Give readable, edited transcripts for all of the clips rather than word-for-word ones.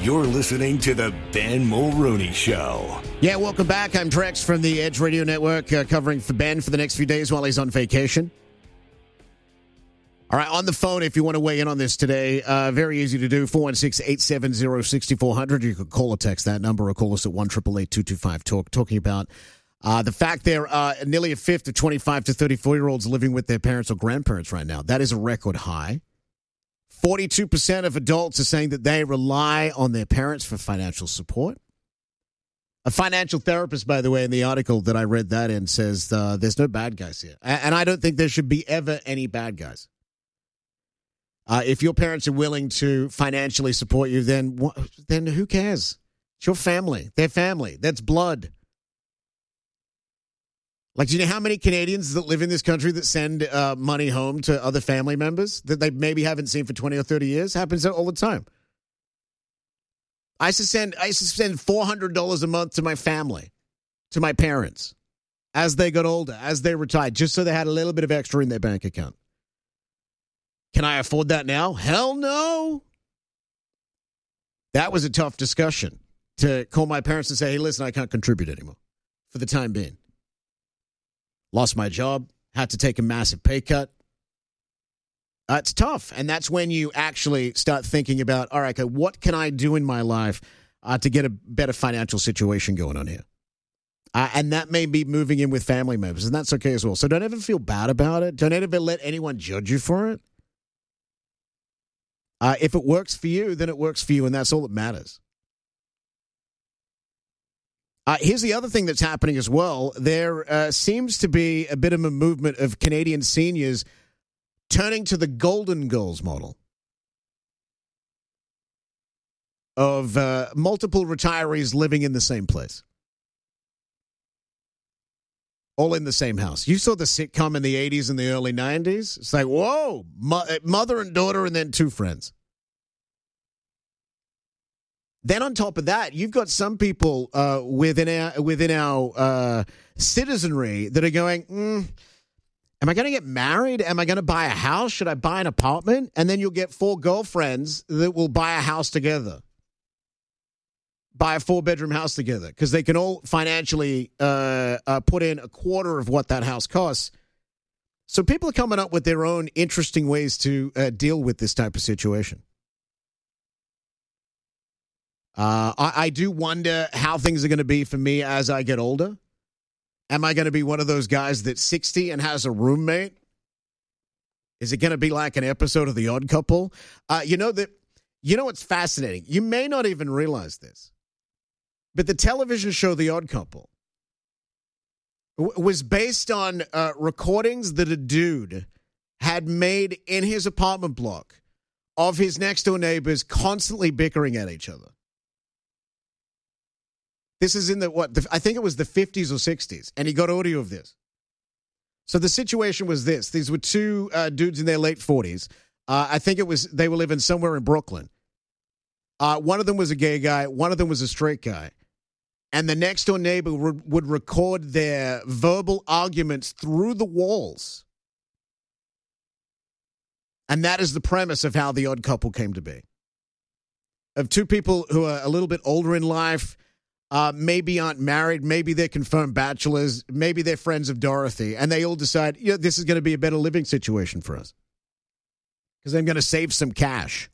You're listening to the Ben Mulrooney Show. Yeah, welcome back. I'm Drex from the Edge Radio Network, covering for Ben for the next few days while he's on vacation. All right, on the phone, if you want to weigh in on this today, very easy to do, 416-870-6400. You could call or text that number or call us at 1-888-225-TALK, talking about the fact there are nearly a fifth of 25 to 34-year-olds living with their parents or grandparents right now. That is a record high. 42% of adults are saying that they rely on their parents for financial support. A financial therapist, by the way, in the article that I read that in says there's no bad guys here. And I don't think there should be ever any bad guys. If your parents are willing to financially support you, then who cares? It's your family. Their family. That's blood. Like, do you know how many Canadians that live in this country that send money home to other family members that they maybe haven't seen for 20 or 30 years? Happens all the time. I used to send $400 a month to my family, to my parents, as they got older, as they retired, just so they had a little bit of extra in their bank account. Can I afford that now? Hell no. That was a tough discussion, to call my parents and say, hey, listen, I can't contribute anymore for the time being. Lost my job, had to take a massive pay cut. It's tough. And that's when you actually start thinking about, all right, okay, what can I do in my life to get a better financial situation going on here? And that may be moving in with family members, and that's okay as well. So don't ever feel bad about it. Don't ever let anyone judge you for it. If it works for you, then it works for you, and that's all that matters. Here's the other thing that's happening as well. There seems to be a bit of a movement of Canadian seniors turning to the Golden Girls model of multiple retirees living in the same place. All in the same house. You saw the sitcom in the 80s and the early 90s? It's like, whoa, mother and daughter and then two friends. Then on top of that, you've got some people within our citizenry that are going, am I going to get married? Am I going to buy a house? Should I buy an apartment? And then you'll get four girlfriends that will buy a house together. Buy a 4-bedroom house together because they can all financially put in a quarter of what that house costs. So people are coming up with their own interesting ways to deal with this type of situation. I do wonder how things are going to be for me as I get older. Am I going to be one of those guys that's 60 and has a roommate? Is it going to be like an episode of The Odd Couple? You know what's fascinating? You may not even realize this, but the television show The Odd Couple was based on recordings that a dude had made in his apartment block of his next-door neighbors constantly bickering at each other. This is in I think it was the 50s or 60s, and he got audio of this. So the situation was this. These were two dudes in their late 40s. I think they were living somewhere in Brooklyn. One of them was a gay guy. One of them was a straight guy. And the next-door neighbor would record their verbal arguments through the walls. And that is the premise of how The Odd Couple came to be. Of two people who are a little bit older in life, maybe aren't married, maybe they're confirmed bachelors, maybe they're friends of Dorothy, and they all decide, this is going to be a better living situation for us because I'm going to save some cash.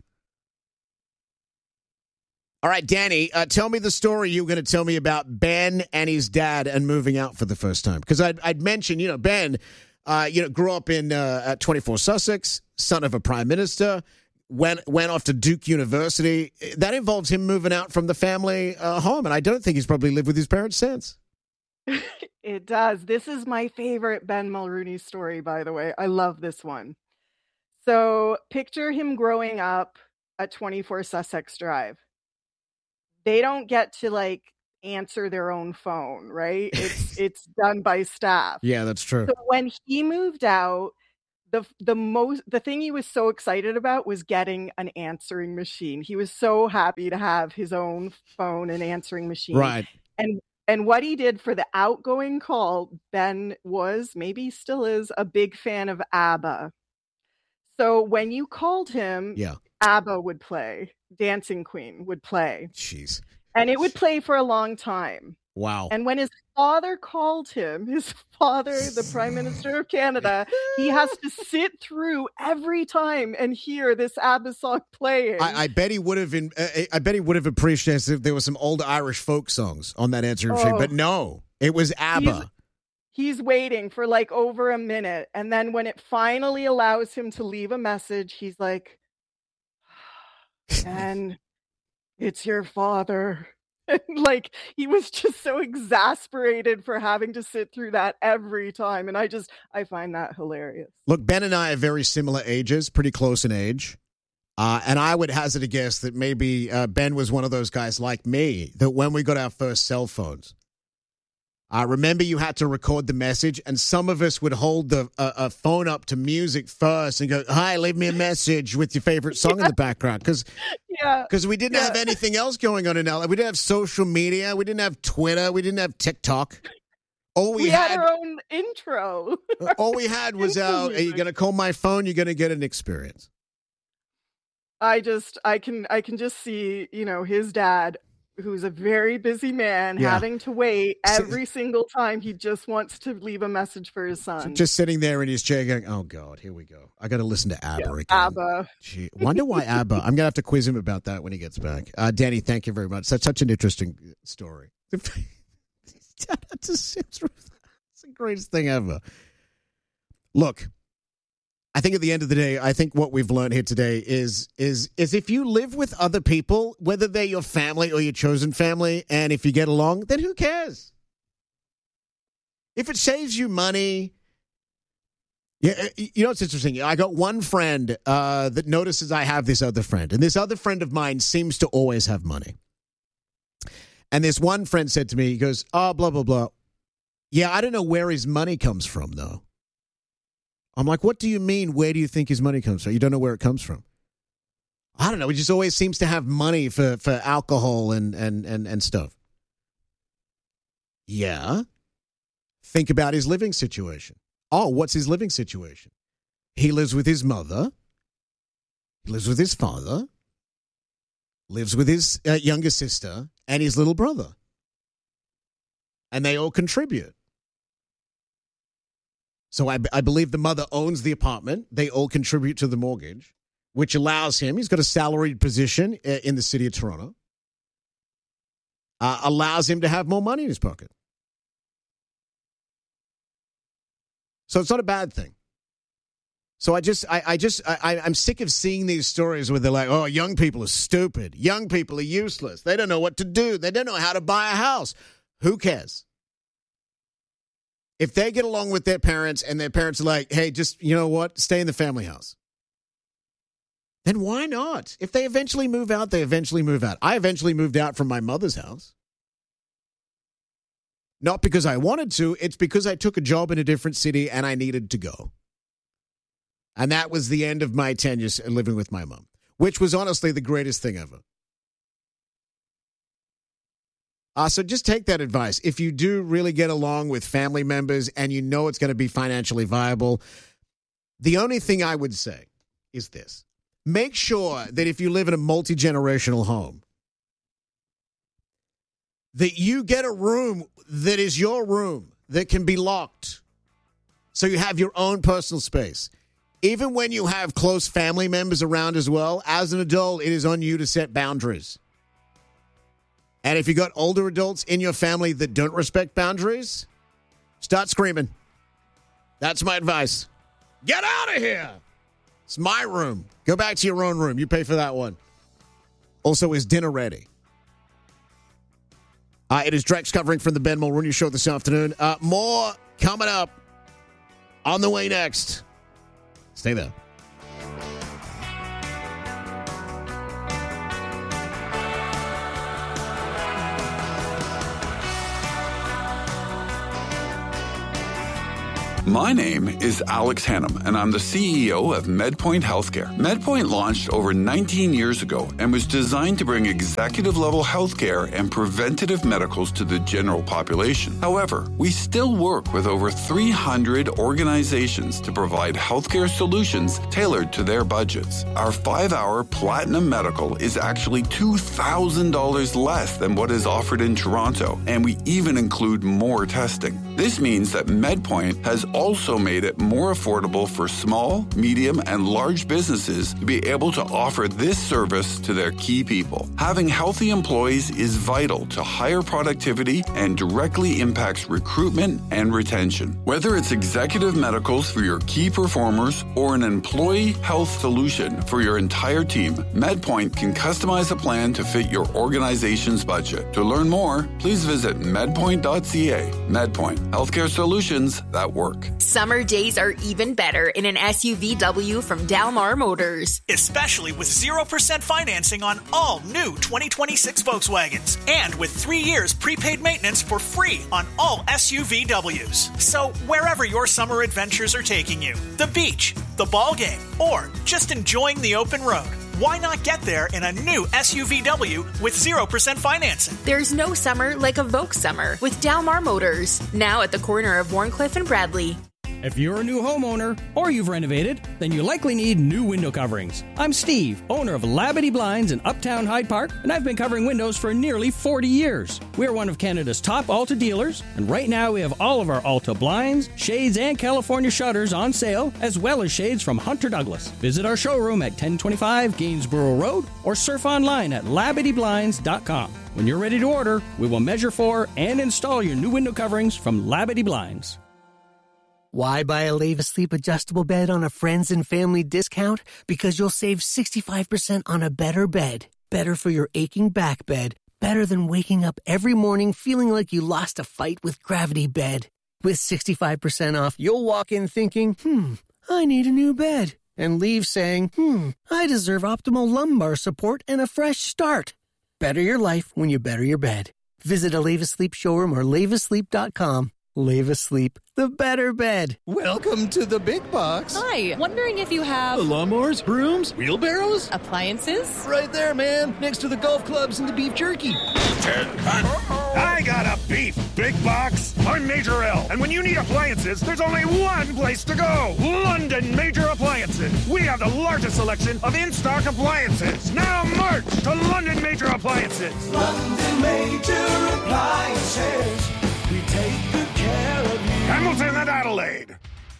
All right, Danny, tell me the story you were going to tell me about Ben and his dad and moving out for the first time. Because I'd mentioned, Ben, grew up in 24 Sussex, son of a prime minister, went off to Duke University. That involves him moving out from the family home, and I don't think he's probably lived with his parents since. It does. This is my favorite Ben Mulrooney story, by the way. I love this one. So picture him growing up at 24 Sussex Drive. They don't get to answer their own phone, right? It's done by staff. Yeah, that's true. So when he moved out, the thing he was so excited about was getting an answering machine. He was so happy to have his own phone and answering machine. Right. And what he did for the outgoing call, Ben was, maybe still is, a big fan of ABBA. So when you called him, ABBA would play. Dancing Queen would play. Jeez. And it would play for a long time. Wow. And when his father called him, his father, the Prime Minister of Canada, he has to sit through every time and hear this ABBA song playing. I bet he would have. I bet he would have appreciated if there were some old Irish folk songs on that answering machine. But no, it was ABBA. He's waiting for like over a minute, and then when it finally allows him to leave a message, he's like, "And it's your father." Like, he was just so exasperated for having to sit through that every time. And I find that hilarious. Look, Ben and I are very similar ages, pretty close in age. And I would hazard a guess that maybe Ben was one of those guys like me that when we got our first cell phones, remember you had to record the message, and some of us would hold the phone up to music first and go, "Hi, leave me a message with your favorite song in the background." Because we didn't have anything else going on in LA. We didn't have social media. We didn't have Twitter. We didn't have TikTok. We had our own intro. All we had was, are you going to call my phone? You're going to get an experience. I can just see, his dad, who's a very busy man, having to wait every single time he just wants to leave a message for his son. Just sitting there in his chair going, "Oh, God, here we go. I got to listen to ABBA again." ABBA. Gee, wonder why ABBA. I'm going to have to quiz him about that when he gets back. Danny, thank you very much. That's such an interesting story. It's the greatest thing ever. Look, I think at the end of the day, I think what we've learned here today is if you live with other people, whether they're your family or your chosen family, and if you get along, then who cares? If it saves you money, it's interesting. I got one friend that notices I have this other friend, and this other friend of mine seems to always have money. And this one friend said to me, he goes, "Oh, blah, blah, blah. Yeah, I don't know where his money comes from, though." I'm like, "What do you mean? Where do you think his money comes from? You don't know where it comes from?" "I don't know. He just always seems to have money for alcohol and stuff." Yeah. Think about his living situation. Oh, what's his living situation? He lives with his mother. He lives with his father. Lives with his younger sister and his little brother. And they all contribute. So I believe the mother owns the apartment. They all contribute to the mortgage, which allows him, he's got a salaried position in the city of Toronto, allows him to have more money in his pocket. So it's not a bad thing. So I'm sick of seeing these stories where they're like, "Oh, young people are stupid. Young people are useless. They don't know what to do. They don't know how to buy a house." Who cares? If they get along with their parents and their parents are like, "Hey, just, you know what, stay in the family house," then why not? If they eventually move out, they eventually move out. I eventually moved out from my mother's house. Not because I wanted to, it's because I took a job in a different city and I needed to go. And that was the end of my tenure living with my mom, which was honestly the greatest thing ever. So just take that advice. If you do really get along with family members and you know it's going to be financially viable, the only thing I would say is this. Make sure that if you live in a multi-generational home, that you get a room that is your room that can be locked so you have your own personal space. Even when you have close family members around as well, as an adult, it is on you to set boundaries. And if you got older adults in your family that don't respect boundaries, start screaming. That's my advice. Get out of here. It's my room. Go back to your own room. You pay for that one. Also, is dinner ready? It is Drex covering from the Ben Mulrooney Show this afternoon. More coming up on the way next. Stay there. My name is Alex Hannum, and I'm the CEO of MedPoint Healthcare. MedPoint launched over 19 years ago and was designed to bring executive-level healthcare and preventative medicals to the general population. However, we still work with over 300 organizations to provide healthcare solutions tailored to their budgets. Our 5-hour Platinum Medical is actually $2,000 less than what is offered in Toronto, and we even include more testing. This means that MedPoint has also made it more affordable for small, medium, and large businesses to be able to offer this service to their key people. Having healthy employees is vital to higher productivity and directly impacts recruitment and retention. Whether it's executive medicals for your key performers or an employee health solution for your entire team, MedPoint can customize a plan to fit your organization's budget. To learn more, please visit medpoint.ca. MedPoint, healthcare solutions that work. Summer days are even better in an SUVW from Dalmar Motors. Especially with 0% financing on all new 2026 Volkswagens. And with 3 years prepaid maintenance for free on all SUVWs. So wherever your summer adventures are taking you, the beach, the ball game, or just enjoying the open road, why not get there in a new SUVW with 0% financing? There's no summer like a Volks summer with Dalmar Motors. Now at the corner of Warncliffe and Bradley. If you're a new homeowner or you've renovated, then you likely need new window coverings. I'm Steve, owner of Labadee Blinds in Uptown Hyde Park, and I've been covering windows for nearly 40 years. We're one of Canada's top Alta dealers, and right now we have all of our Alta blinds, shades, and California shutters on sale, as well as shades from Hunter Douglas. Visit our showroom at 1025 Gainsborough Road or surf online at LabadeeBlinds.com. When you're ready to order, we will measure for and install your new window coverings from Labadee Blinds. Why buy a Leva Sleep adjustable bed on a friends and family discount? Because you'll save 65% on a better bed. Better for your aching back bed. Better than waking up every morning feeling like you lost a fight with Gravity Bed. With 65% off, you'll walk in thinking, I need a new bed. And leave saying, I deserve optimal lumbar support and a fresh start. Better your life when you better your bed. Visit a Leva Sleep showroom or levasleep.com. Leva Sleep, the better bed. Welcome to the big box. Hi, wondering if you have... lawnmowers, brooms, wheelbarrows? Appliances? Right there, man, next to the golf clubs and the beef jerky. I got a beef big box. I'm Major L. And when you need appliances, there's only one place to go. London Major Appliances. We have the largest selection of in-stock appliances. Now march to London Major Appliances. London Major Appliances. We take good care of you. Hamilton and Adelaide.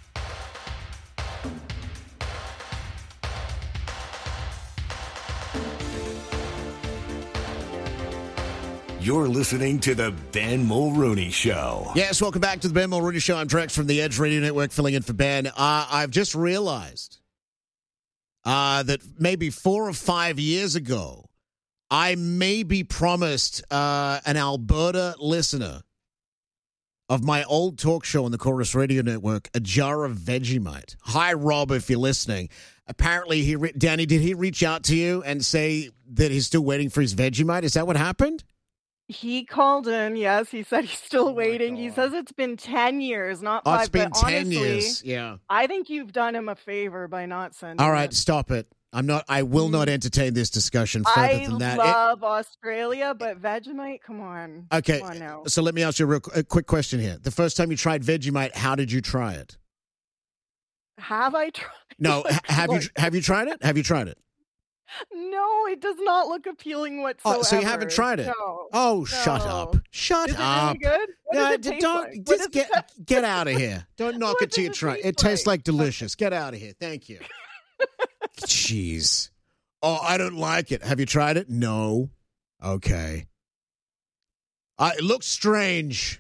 You're listening to the Ben Mulrooney Show. Yes, welcome back to the Ben Mulrooney Show. I'm Drex from the Edge Radio Network, filling in for Ben. I've just realized that maybe 4 or 5 years ago, I maybe promised an Alberta listener of my old talk show on the Chorus Radio Network a jar of Vegemite. Hi, Rob, if you're listening. Apparently, Danny, did he reach out to you and say that he's still waiting for his Vegemite? Is that what happened? He called in, yes. He said he's still waiting. He says it's been 10 years, not 5. It's been but 10 honestly, years. Yeah. I think you've done him a favor by not sending All right, it. stop it. I will not entertain this discussion further than that. I love Australia, but Vegemite, come on. Okay, Come on now. so let me ask you a quick question here. The first time you tried Vegemite, how did you try it? Have I tried? No, have you tried it? Have you tried it? No, it does not look appealing whatsoever. Oh, so you haven't tried it? No. Oh, No. shut up. Shut Is it up. really good? What does it taste don't like? just get out of here. Don't knock What it till you does it try. taste It tastes like? like delicious. Get out of here. Thank you. Jeez. Oh, I don't like it. Have you tried it? No. Okay. It looks strange.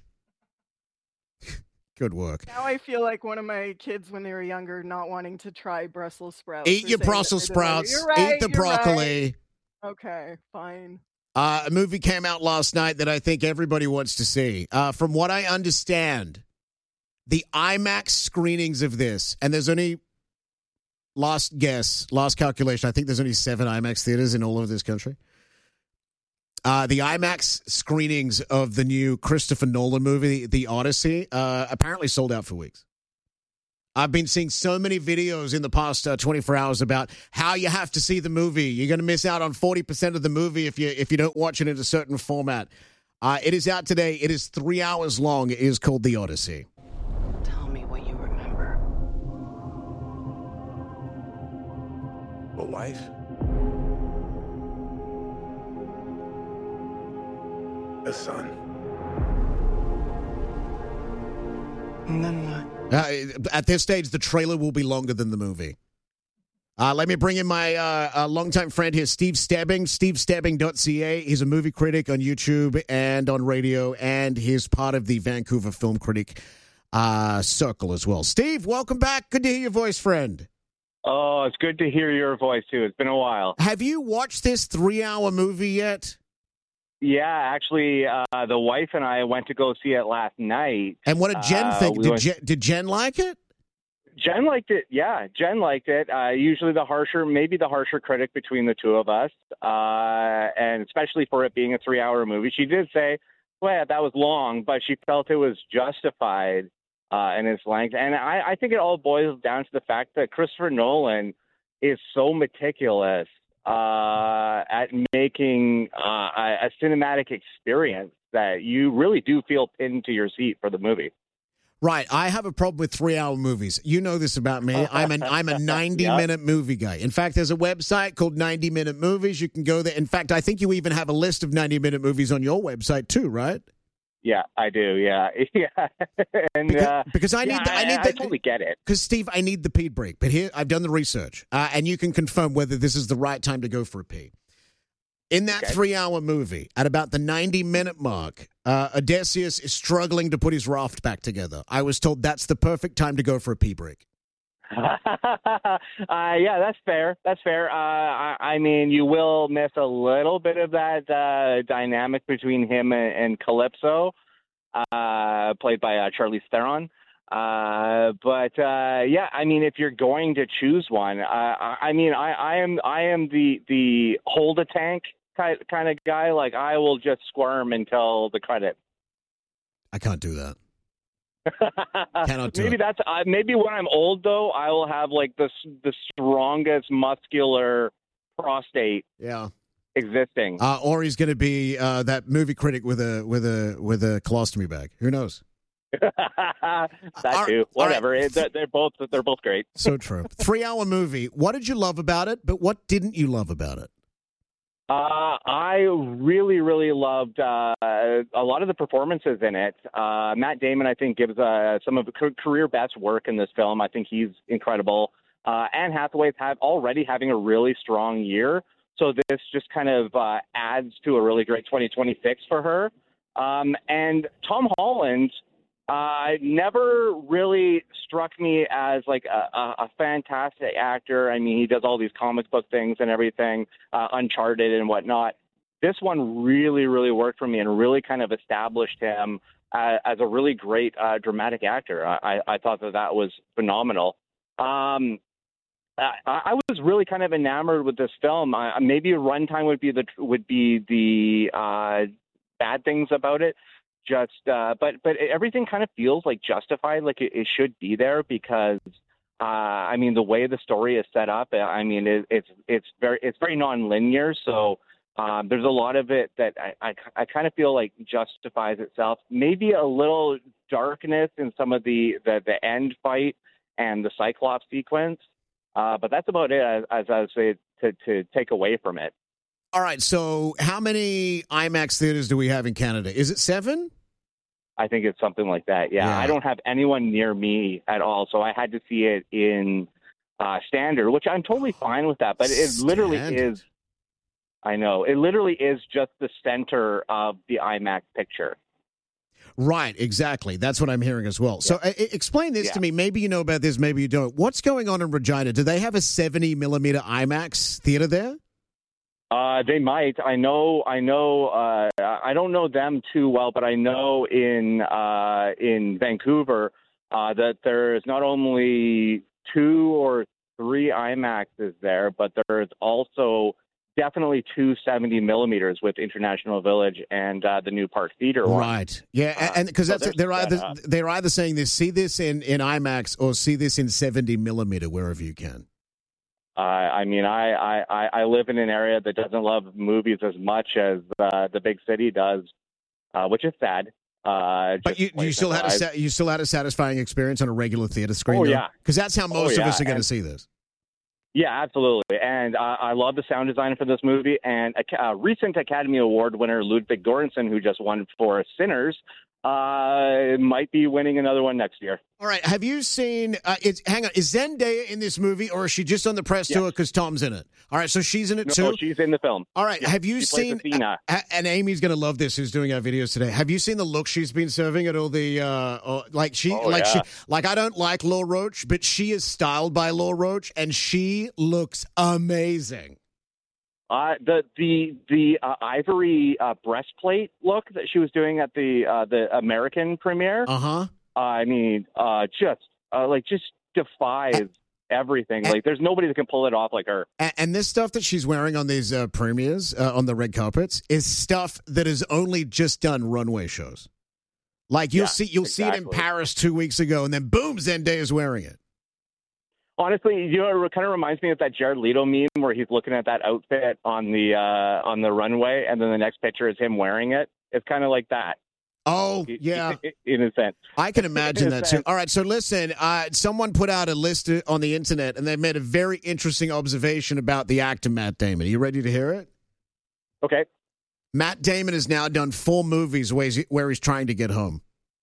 Good work. Now I feel like one of my kids when they were younger not wanting to try Brussels sprouts. Eat or your saying that Brussels they didn't like it. sprouts. You're right, Eat the you're broccoli. right. Okay, fine. A movie came out last night that I think everybody wants to see. From what I understand, the IMAX screenings of this, and there's only, last calculation, I think there's only 7 IMAX theaters in all of this country. The IMAX screenings of the new Christopher Nolan movie, The Odyssey, apparently sold out for weeks. I've been seeing so many videos in the past 24 hours about how you have to see the movie. You're going to miss out on 40% of the movie if you don't watch it in a certain format. It is out today. It is 3 hours long. It is called The Odyssey. Tell me what you remember. A wife? A son. And then what? At this stage, the trailer will be longer than the movie. Let me bring in my longtime friend here, Steve Stebbing, stevestebbing.ca. He's a movie critic on YouTube and on radio, and he's part of the Vancouver Film Critic Circle as well. Steve, welcome back. Good to hear your voice, friend. Oh, it's good to hear your voice, too. It's been a while. Have you watched this 3-hour movie yet? Yeah, actually, the wife and I went to go see it last night. And what did Jen think? Did Jen like it? Jen liked it. Yeah, Jen liked it. Usually the harsher critic between the two of us, and especially for it being a 3-hour movie. She did say, well, that was long, but she felt it was justified in its length. And I think it all boils down to the fact that Christopher Nolan is so meticulous at making a cinematic experience that you really do feel pinned to your seat for the movie. Right. I have a problem with 3-hour movies. You know this about me. I'm a 90-minute movie guy. In fact, there's a website called 90-Minute Movies. You can go there. In fact, I think you even have a list of 90-minute movies on your website too, right? Yeah, I do. Yeah, yeah. And because I totally get it. Because Steve, I need the pee break. But here, I've done the research, and you can confirm whether this is the right time to go for a pee. In that 3-hour movie, at about the 90-minute mark, Odysseus is struggling to put his raft back together. I was told that's the perfect time to go for a pee break. Yeah, that's fair. That's fair. I mean, you will miss a little bit of that dynamic between him and Calypso, played by Charlize Theron. But yeah, I mean, if you're going to choose one, I am the hold a tank kind of guy. Like, I will just squirm until the credits. I can't do that. Cannot do maybe it. that's maybe when I'm old though, I will have like the strongest muscular prostate. Yeah. Existing. Or he's going to be that movie critic with a colostomy bag. Who knows? That too. Whatever. Right. They're both great. So true. 3-hour movie. What did you love about it? But what didn't you love about it? I really, really loved a lot of the performances in it. Matt Damon, I think, gives some of the career best work in this film. I think he's incredible. Anne Hathaway's already having a really strong year. So this just kind of adds to a really great 2026 for her. And Tom Holland never really struck me as like a fantastic actor. I mean, he does all these comic book things and everything, Uncharted and whatnot. This one really, really worked for me and really kind of established him as a really great dramatic actor. I thought that was phenomenal. I was really kind of enamored with this film. Maybe runtime would be the bad things about it. But everything kind of feels like justified, like it should be there because I mean the way the story is set up. I mean it's very nonlinear. So there's a lot of it that I kind of feel like justifies itself. Maybe a little darkness in some of the end fight and the Cyclops sequence, but that's about it as I would say to take away from it. All right, so how many IMAX theaters do we have in Canada? Is it 7? I think it's something like that, yeah. I don't have anyone near me at all, so I had to see it in Standard, which I'm totally fine with that, but it literally is, I know, it literally is just the center of the IMAX picture. Right, exactly. That's what I'm hearing as well. Yeah. So explain this to me. Maybe you know about this, maybe you don't. What's going on in Regina? Do they have a 70-millimeter IMAX theater there? They might. I know. I don't know them too well, but I know in Vancouver that there is not only 2 or 3 IMAXs there, but there is also definitely two 70 millimeters with International Village and the new Park Theater one. Right. Yeah, and because they're either saying this, see this in IMAX or see this in 70 millimeter wherever you can. I mean, I live in an area that doesn't love movies as much as the big city does, which is sad. But you still had a satisfying experience on a regular theater screen. Oh, yeah, because that's how most of us are going to see this. Yeah, absolutely. And I love the sound design for this movie. And a recent Academy Award winner, Ludwig Göransson, who just won for Sinners, might be winning another one next year. All right. Have you seen, hang on, is Zendaya in this movie, or is she just on the press tour because Tom's in it? All right, so she's in it too? No, she's in the film. All right, yeah, have you seen, and Amy's going to love this, who's doing our videos today. Have you seen the look she's been serving at all the, I don't like Laura Roach, but she is styled by Laura Roach, and she looks amazing. The ivory breastplate look that she was doing at the American premiere. I mean, just defies everything. Like, there's nobody that can pull it off like her. And this stuff that she's wearing on these premieres on the red carpets is stuff that is only just done runway shows. Like you'll see it in Paris 2 weeks ago, and then boom, Zendaya's wearing it. Honestly, it kind of reminds me of that Jared Leto meme where he's looking at that outfit on the runway, and then the next picture is him wearing it. It's kind of like that. Oh, yeah. In a sense. I can imagine that, too. All right, so listen, someone put out a list on the internet, and they made a very interesting observation about the actor Matt Damon. Are you ready to hear it? Okay. Matt Damon has now done 4 movies where he's trying to get home.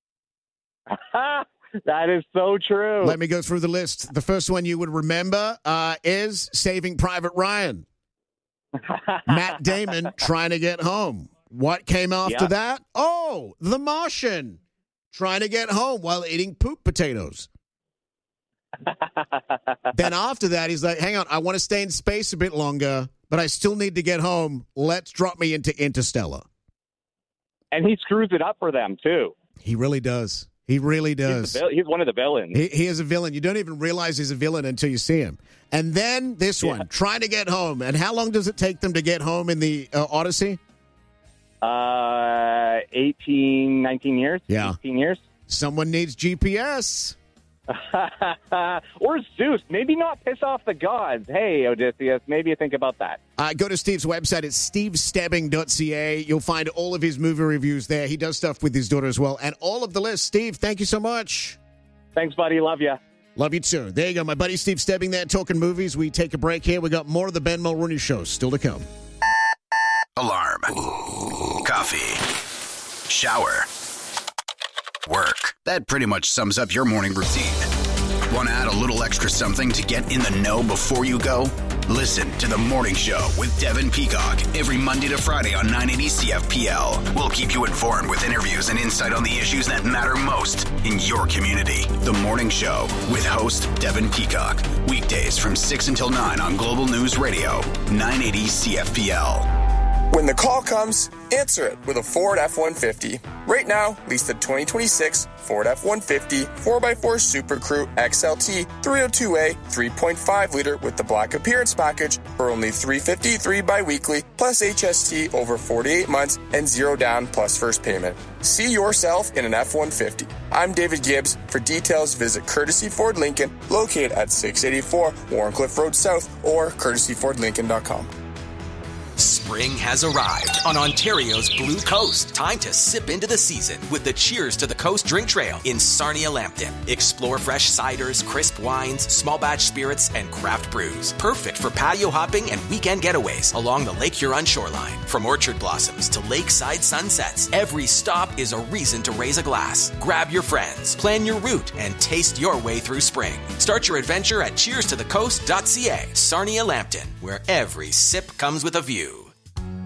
That is so true. Let me go through the list. The first one you would remember is Saving Private Ryan. Matt Damon trying to get home. What came after that? Oh, The Martian. Trying to get home while eating poop potatoes. Then after that, he's like, hang on, I want to stay in space a bit longer, but I still need to get home. Let's drop me into Interstellar. And he screws it up for them, too. He really does. He really does. He's one of the villains. He is a villain. You don't even realize he's a villain until you see him. And then this one, Trying to Get Home. And how long does it take them to get home in the Odyssey? 18, 19 years. Yeah. 18 years. Someone needs GPS. Or Zeus. Maybe not piss off the gods. Hey, Odysseus, maybe you think about that. Go to Steve's website. It's stevestebbing.ca. You'll find all of his movie reviews there. He does stuff with his daughter as well. And all of the lists. Steve, thank you so much. Thanks, buddy. Love you. Love you, too. There you go. My buddy Steve Stebbing there talking movies. We take a break here. We got more of the Ben Mulrooney Show still to come. Alarm. Coffee. Shower. Work. That pretty much sums up your morning routine. Want to add a little extra something to get in the know before you go? Listen to The Morning Show with Devin Peacock every Monday to Friday on 980 CFPL. We'll keep you informed with interviews and insight on the issues that matter most in your community. The Morning Show with host Devin Peacock. Weekdays from 6 until 9 on Global News Radio, 980 CFPL. When the call comes, answer it with a Ford F-150. Right now, lease the 2026 Ford F-150 4x4 Super Crew XLT 302A 3.5-liter with the Black Appearance Package for only $353 bi-weekly, plus HST over 48 months and 0 down plus first payment. See yourself in an F-150. I'm David Gibbs. For details, visit Courtesy Ford Lincoln, located at 684 Warncliffe Road South, or courtesyfordlincoln.com. Spring has arrived on Ontario's Blue Coast. Time to sip into the season with the Cheers to the Coast drink trail in Sarnia Lambton. Explore fresh ciders, crisp wines, small batch spirits, and craft brews. Perfect for patio hopping and weekend getaways along the Lake Huron shoreline. From orchard blossoms to lakeside sunsets, every stop is a reason to raise a glass. Grab your friends, plan your route, and taste your way through spring. Start your adventure at cheerstothecoast.ca. Sarnia Lambton, where every sip comes with a view.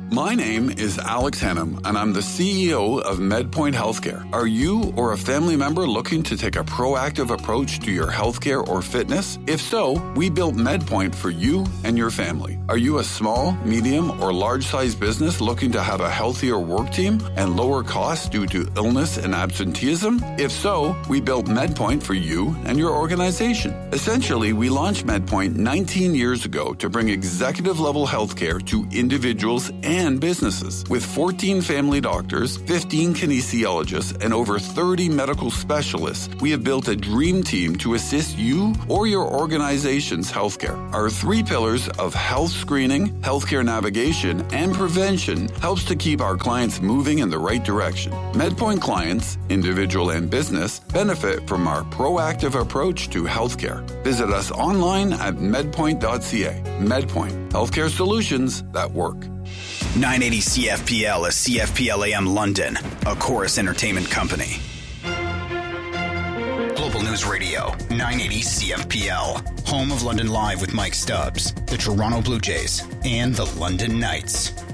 My name is Alex Hannum, and I'm the CEO of MedPoint Healthcare. Are you or a family member looking to take a proactive approach to your healthcare or fitness? If so, we built MedPoint for you and your family. Are you a small, medium, or large-sized business looking to have a healthier work team and lower costs due to illness and absenteeism? If so, we built MedPoint for you and your organization. Essentially, we launched MedPoint 19 years ago to bring executive-level healthcare to individuals and businesses. With 14 family doctors, 15 kinesiologists, and over 30 medical specialists, we have built a dream team to assist you or your organization's healthcare. Our 3 pillars of health screening, healthcare navigation, and prevention helps to keep our clients moving in the right direction. MedPoint clients, individual and business, benefit from our proactive approach to healthcare. Visit us online at medpoint.ca. MedPoint, healthcare solutions that work. 980 CFPL is CFPL AM London, a Chorus Entertainment company. Global News Radio, 980 CFPL, home of London Live with Mike Stubbs, the Toronto Blue Jays, and the London Knights.